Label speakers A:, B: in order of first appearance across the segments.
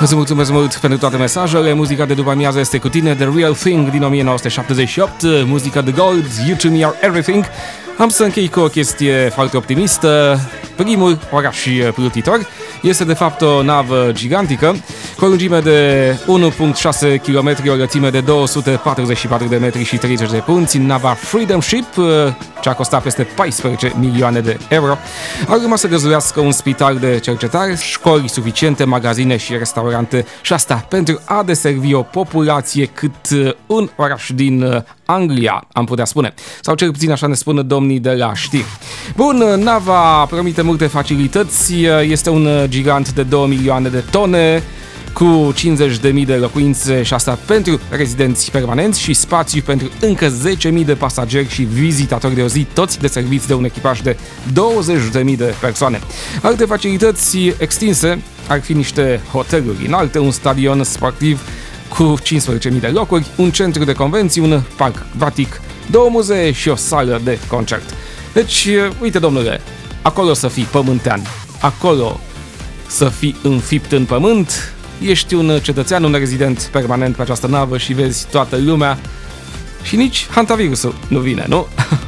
A: Îți mulțumesc mult pentru toate mesajele. Muzica de după amiază este cu tine, The Real Thing din 1978, muzica The Gold, You To Me Are Everything. Am să închei cu o chestie foarte optimistă. Primul oraș plutitor este de fapt o navă gigantică cu o lungime de 1,6 km, o lățime de 244 de metri și 30 de punți. Nava Freedom Ship, ce a costat peste 14 milioane de euro, ar urma să găzduiască un spital de cercetare, școli suficiente, magazine și restaurante, și asta pentru a deservi o populație cât un oraș din Anglia, am putea spune. Sau cel puțin așa ne spun domnii de la știri. Bun, nava promite multe facilități, este un gigant de 2 milioane de tone, cu 50.000 de locuințe, și asta pentru rezidenți permanenți, și spațiu pentru încă 10.000 de pasageri și vizitatori de o zi, toți deserviți de un echipaj de 20.000 de persoane. Alte facilități extinse ar fi niște hoteluri înalte, un stadion sportiv cu 15.000 de locuri, un centru de convenții, un parc acvatic, 2 muzee și o sală de concert. Deci, uite domnule, acolo să fii pământean, acolo să fii înfipt în pământ, ești un cetățean, un rezident permanent pe această navă și vezi toată lumea și nici hantavirusul nu vine, nu?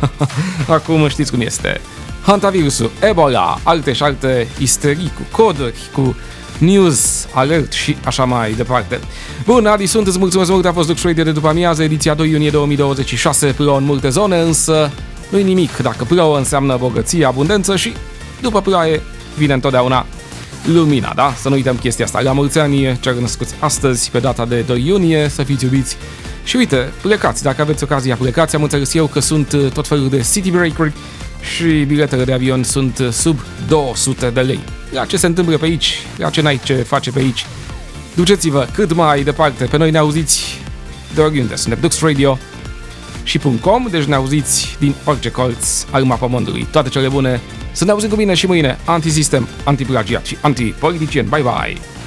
A: Acum știți cum este. Hantavirusul, Ebola, alte și alte isterii cu coduri, cu news, alert și așa mai departe. Bun, Adi sunt, îți mulțumesc mult, a fost Lux Radio de după amiază, ediția 2 iunie 2026, plouă în multe zone, însă nu-i nimic, dacă plouă înseamnă bogăție, abundență și după ploaie vine întotdeauna lumina, da? Să nu uităm chestia asta. La mulți ani celor născuți astăzi, pe data de 2 iunie, să fiți iubiți. Și uite, plecați, dacă aveți ocazia, plecați. Am înțeles eu că sunt tot felul de city breaker și biletele de avion sunt sub 200 de lei. La ce se întâmplă pe aici, la ce n-ai ce face pe aici, duceți-vă cât mai departe. Pe noi ne auziți de oriunde, suntem Dux Radio și .com, deci ne auziți din orice colț al mapamondului. Toate cele bune, să ne auzim cu bine și mâine. Antisistem, antiplagiat și antipoliticieni. Bye bye!